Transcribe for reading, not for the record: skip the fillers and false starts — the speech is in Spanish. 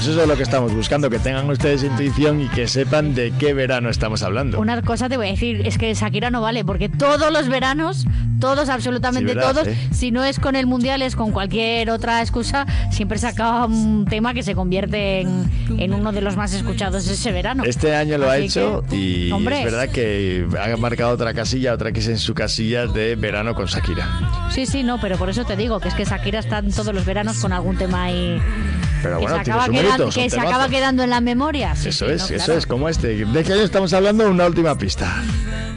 Pues eso es lo que estamos buscando, que tengan ustedes intuición y que sepan de qué verano estamos hablando. Una cosa te voy a decir, es que Shakira no vale, porque todos los veranos, todos, absolutamente todos, si no es con el Mundial, es con cualquier otra excusa, siempre saca un tema que se convierte en uno de los más escuchados ese verano. Este año lo ha hecho y hombre, es verdad que ha marcado otra casilla, otra que es en su casilla de verano con Shakira. Sí, no, pero por eso te digo que es que Shakira está en todos los veranos con algún tema ahí. Pero bueno, que se acaba quedando en la memoria. Eso es, como este. ¿De qué año estamos hablando? Una última pista.